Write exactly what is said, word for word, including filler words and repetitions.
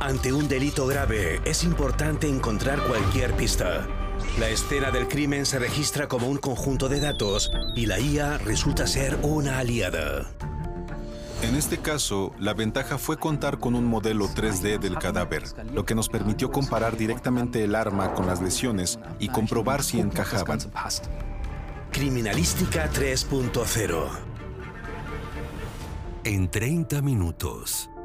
Ante un delito grave, es importante encontrar cualquier pista. La escena del crimen se registra como un conjunto de datos y la I A resulta ser una aliada. En este caso, la ventaja fue contar con un modelo tres D del cadáver, lo que nos permitió comparar directamente el arma con las lesiones y comprobar si encajaban. Criminalística tres punto cero. En treinta minutos.